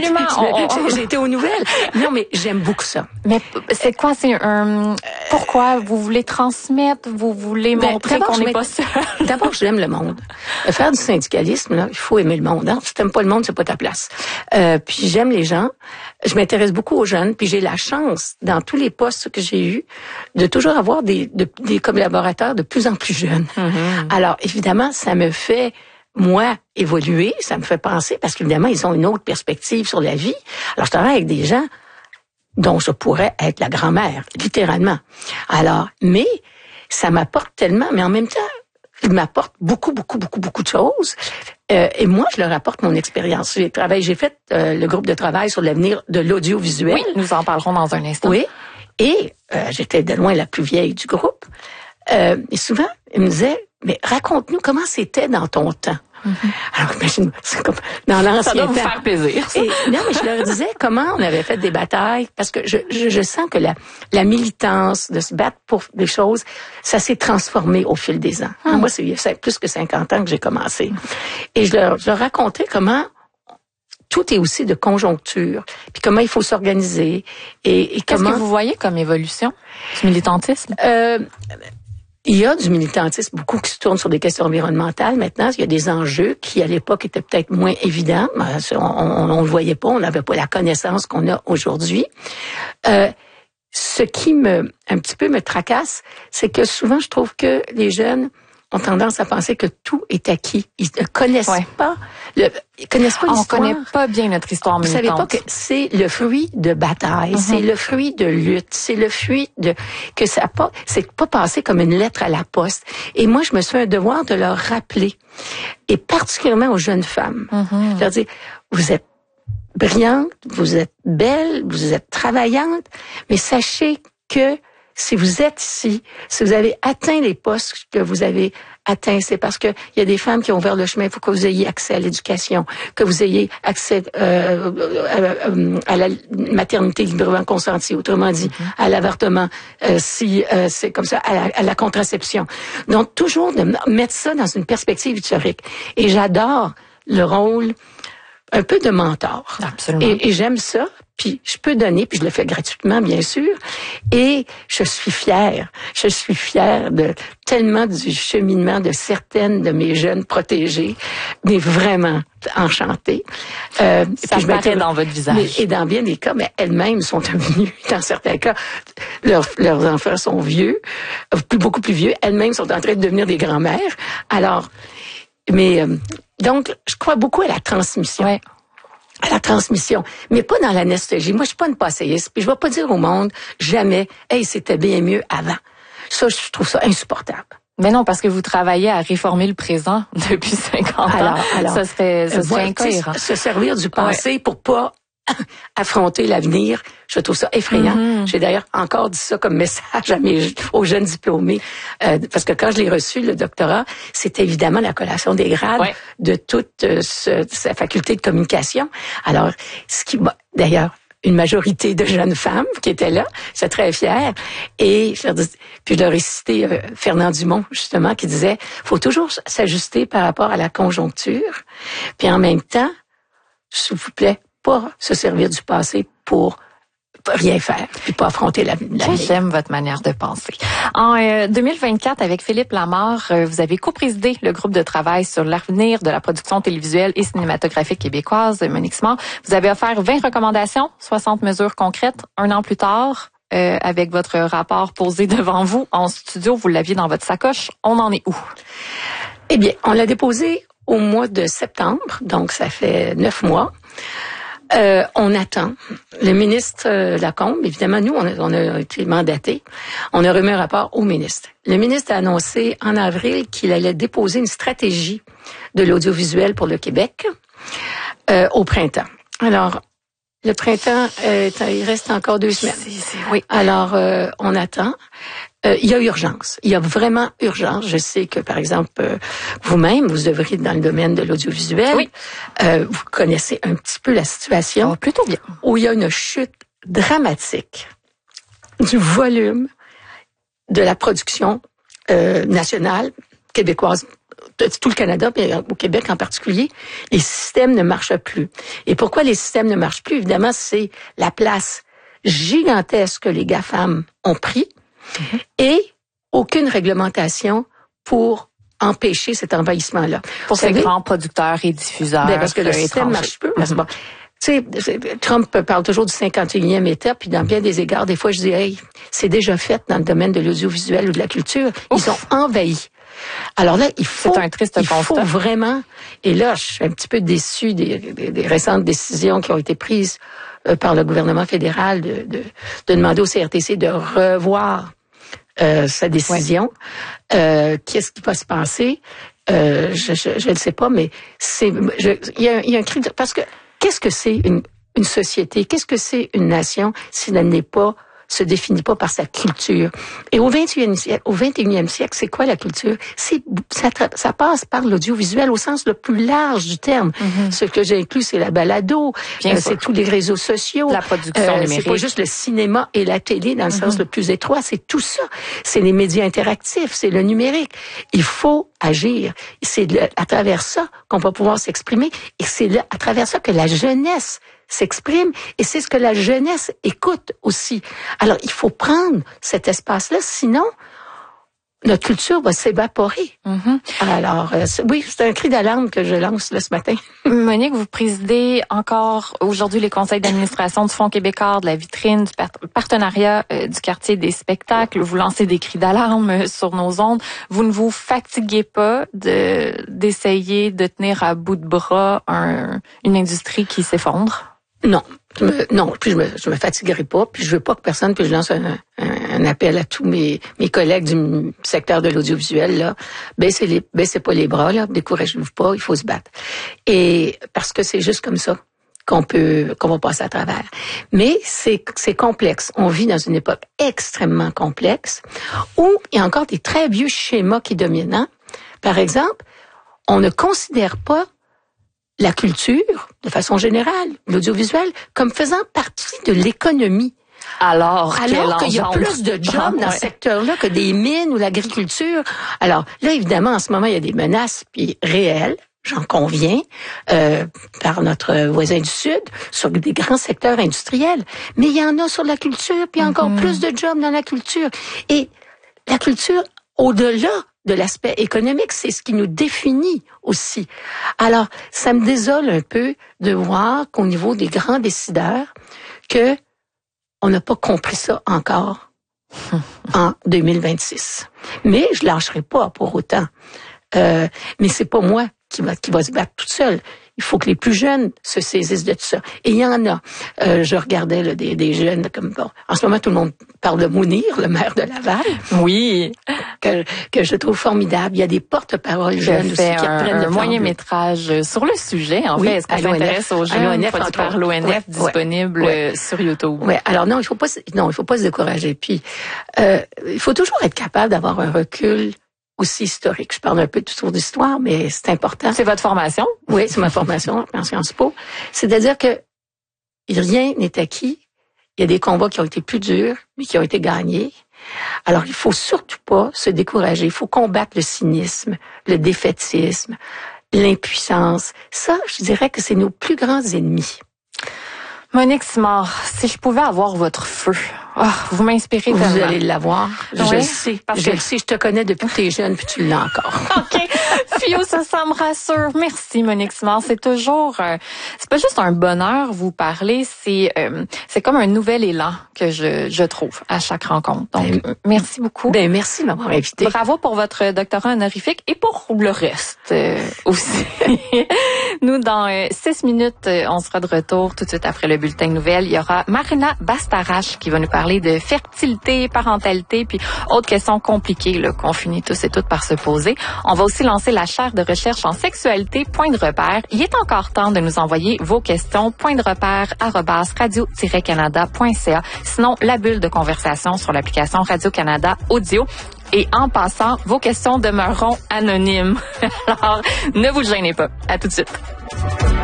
absolument. J'ai été aux nouvelles. Non, mais j'aime beaucoup ça. Mais c'est quoi? Pourquoi vous voulez transmettre? Vous voulez montrer qu'on n'est pas seul? D'abord, j'aime le monde. Faire du syndicalisme, là, il faut aimer le monde. Hein? Si t'aimes pas le monde, c'est pas ta place. Puis j'aime les gens. Je m'intéresse beaucoup aux jeunes. Puis j'ai la chance, dans tous les postes que j'ai eus, de toujours avoir des collaborateurs de plus en plus jeunes. Mm-hmm. Alors, évidemment, ça me fait, moi, évoluer. Ça me fait penser, parce qu'évidemment, ils ont une autre perspective sur la vie. Alors, je travaille avec des gens dont je pourrais être la grand-mère, littéralement. Alors, mais ça m'apporte tellement, mais en même temps, il m'apporte beaucoup de choses. Et moi, je leur apporte mon expérience. J'ai fait le groupe de travail sur l'avenir de l'audiovisuel. Oui, nous en parlerons dans un instant. Oui, et j'étais de loin la plus vieille du groupe. Et souvent, ils me disaient, mais raconte-nous comment c'était dans ton temps. Mm-hmm. Alors, imagine, c'est comme dans l'ancien temps. Ça doit vous faire plaisir, ça. Et, non, mais je leur disais comment on avait fait des batailles, parce que je sens que la militance, de se battre pour des choses, ça s'est transformé au fil des ans. Moi, c'est plus que 50 ans que j'ai commencé. Et je leur racontais comment tout est aussi de conjoncture, puis comment il faut s'organiser. Et qu'est-ce que vous voyez comme évolution du militantisme? Il y a du militantisme, beaucoup qui se tourne sur des questions environnementales. Maintenant, il y a des enjeux qui, à l'époque, étaient peut-être moins évidents. On le voyait pas, on n'avait pas la connaissance qu'on a aujourd'hui. Ce qui un petit peu me tracasse, c'est que souvent, je trouve que les jeunes ont tendance à penser que tout est acquis. Ils ne connaissent pas l'histoire. On connaît pas bien notre histoire militante. Vous savez pas que c'est le fruit de bataille, c'est le fruit de lutte, c'est le fruit que ça pas, c'est pas passé comme une lettre à la poste. Et moi, je me suis un devoir de leur rappeler, et particulièrement aux jeunes femmes, de leur dire, vous êtes brillante, vous êtes belle, vous êtes travaillante, mais sachez que si vous êtes ici, si vous avez atteint les postes que vous avez atteints, c'est parce que il y a des femmes qui ont ouvert le chemin. Il faut que vous ayez accès à l'éducation, que vous ayez accès à la maternité librement consentie, autrement dit, à l'avortement, si c'est comme ça, à la contraception. Donc, toujours de mettre ça dans une perspective historique. Et j'adore le rôle un peu de mentor. Absolument. Et j'aime ça. Puis je peux donner, puis je le fais gratuitement, bien sûr. Et je suis fière. Je suis fière tellement du cheminement de certaines de mes jeunes protégées, mais vraiment enchantée. Ça paraît dans votre visage. Et dans bien des cas, mais elles-mêmes sont devenues, dans certains cas, leurs enfants sont vieux, beaucoup plus vieux. Elles-mêmes sont en train de devenir des grands-mères. Alors, mais donc, je crois beaucoup à la transmission. Ouais. À la transmission, mais pas dans la nostalgie. Moi, je suis pas une passéiste, puis je vais pas dire au monde jamais « Hey, c'était bien mieux avant ». Ça, je trouve ça insupportable. Mais non, parce que vous travaillez à réformer le présent depuis 50 ans. Alors ça serait incohérent. Se servir du passé pour pas affronter l'avenir, je trouve ça effrayant. Mm-hmm. J'ai d'ailleurs encore dit ça comme message aux jeunes diplômés, parce que quand je l'ai reçu, le doctorat, c'était évidemment la collation des grades de toute sa faculté de communication. Alors, d'ailleurs, une majorité de jeunes femmes qui étaient là, j'étais très fière. Et puis je leur ai cité Fernand Dumont, justement, qui disait, faut toujours s'ajuster par rapport à la conjoncture, puis en même temps, s'il vous plaît, pas se servir du passé pour rien faire, puis pas affronter l'avenir. J'aime votre manière de penser. En 2024, avec Philippe Lamarre, vous avez coprésidé le groupe de travail sur l'avenir de la production télévisuelle et cinématographique québécoise, Monique Simard. Vous avez offert 20 recommandations, 60 mesures concrètes. Un an plus tard, avec votre rapport posé devant vous en studio, vous l'aviez dans votre sacoche. On en est où? Eh bien, on l'a déposé au mois de septembre, donc ça fait 9 mois. On attend. Le ministre Lacombe, évidemment, nous, on a été mandatés. On a remis un rapport au ministre. Le ministre a annoncé en avril qu'il allait déposer une stratégie de l'audiovisuel pour le Québec au printemps. Alors, le printemps, il reste encore 2 semaines. Oui. Alors, on attend. Il y a urgence. Il y a vraiment urgence. Je sais que, par exemple, vous-même, vous devriez être dans le domaine de l'audiovisuel. Oui. Vous connaissez un petit peu la situation. Oh, plutôt bien. Où il y a une chute dramatique du volume de la production nationale québécoise tout le Canada, mais au Québec en particulier, les systèmes ne marchent plus. Et pourquoi les systèmes ne marchent plus? Évidemment, c'est la place gigantesque que les GAFAM ont pris et aucune réglementation pour empêcher cet envahissement-là. Pour ces grands producteurs et diffuseurs. Parce que le système marche peu. Bon, tu sais, Trump parle toujours du 51e État, puis dans bien des égards, des fois, je dis, hey, c'est déjà fait dans le domaine de l'audiovisuel ou de la culture. Ils ont envahi. Alors là, il faut vraiment, et là, je suis un petit peu déçue des récentes décisions qui ont été prises par le gouvernement fédéral de demander au CRTC de revoir sa décision. Qu'est-ce qui va se passer? Je ne sais pas, mais il y a un cri parce que qu'est-ce que c'est une société? Qu'est-ce que c'est une nation si elle se définit pas par sa culture? Et au 21e siècle, c'est quoi la culture? Ça passe par l'audiovisuel au sens le plus large du terme. Ce que j'ai inclus, c'est la balado, c'est tous les réseaux sociaux, la production numérique. C'est pas juste le cinéma et la télé dans le sens le plus étroit, c'est tout ça. C'est les médias interactifs, c'est le numérique. Il faut agir. C'est à travers ça qu'on va pouvoir s'exprimer et c'est à travers ça que la jeunesse s'exprime et c'est ce que la jeunesse écoute aussi. Alors, il faut prendre cet espace-là, sinon notre culture va s'évaporer. Alors, oui, c'est un cri d'alarme que je lance là, ce matin. Monique, vous présidez encore aujourd'hui les conseils d'administration du Fonds québécois, de la vitrine, du partenariat du quartier des spectacles. Vous lancez des cris d'alarme sur nos ondes. Vous ne vous fatiguez pas d'essayer de tenir à bout de bras une industrie qui s'effondre? Non. Puis je me fatiguerai pas, puis je veux pas que personne, puis je lance un appel à tous mes collègues du secteur de l'audiovisuel, là. Baissez pas les bras, là. Découragez-vous pas, il faut se battre. Et parce que c'est juste comme ça qu'on va passer à travers. Mais c'est complexe. On vit dans une époque extrêmement complexe où il y a encore des très vieux schémas qui dominent. Hein? Par exemple, on ne considère pas la culture, de façon générale, l'audiovisuel, comme faisant partie de l'économie. Alors qu'il y a plus de jobs dans ce secteur-là que des mines ou l'agriculture. Alors là, évidemment, en ce moment, il y a des menaces puis réelles, j'en conviens, par notre voisin du Sud, sur des grands secteurs industriels. Mais il y en a sur la culture, puis il y a encore plus de jobs dans la culture. Et la culture, au-delà de l'aspect économique, c'est ce qui nous définit aussi. Alors, ça me désole un peu de voir qu'au niveau des grands décideurs, que on n'a pas compris ça encore en 2026. Mais je lâcherai pas pour autant. Mais c'est pas moi qui va se battre toute seule. Il faut que les plus jeunes se saisissent de tout ça. Et il y en a. Je regardais là, des jeunes comme bon. En ce moment, tout le monde parle de Mounir, le maire de Laval. Oui. Que je trouve formidable. Il y a des porte-paroles jeunes aussi qui apprennent un moyen-métrage sur le sujet. En fait, est-ce qu'on s'intéresse aux jeunes produit par l'ONF disponible sur YouTube? Ouais. Alors non, il faut pas se décourager. Puis il faut toujours être capable d'avoir un recul aussi historique. Je parle un peu de tour d'histoire, mais c'est important. C'est votre formation? Oui, c'est ma formation en Sciences Po. C'est-à-dire que rien n'est acquis. Il y a des combats qui ont été plus durs, mais qui ont été gagnés. Alors, il faut surtout pas se décourager. Il faut combattre le cynisme, le défaitisme, l'impuissance. Ça, je dirais que c'est nos plus grands ennemis. Monique Simard, si je pouvais avoir votre feu, vous m'inspirez tellement. Vous allez l'avoir. Oui, je le sais. Je te connais depuis que tu es jeune, puis tu l'as encore. OK. Fio, ça me rassure. Merci, Monique Simard. C'est toujours, c'est pas juste un bonheur vous parler, c'est comme un nouvel élan que je trouve à chaque rencontre. Donc, merci beaucoup. Merci de m'avoir invité. Bravo pour votre doctorat honorifique et pour le reste aussi. Nous, dans 6 minutes, on sera de retour tout de suite après le bulletin de nouvelles. Il y aura Marina Bastarache qui va nous parler de fertilité, parentalité, puis autres questions compliquées là, qu'on finit tous et toutes par se poser. On va aussi lancer la chaire de recherche en sexualité, point de repère. Il est encore temps de nous envoyer vos questions, point de repère, @radio-canada.ca. Sinon, la bulle de conversation sur l'application Radio-Canada Audio. Et en passant, vos questions demeureront anonymes. Alors, ne vous gênez pas. À tout de suite.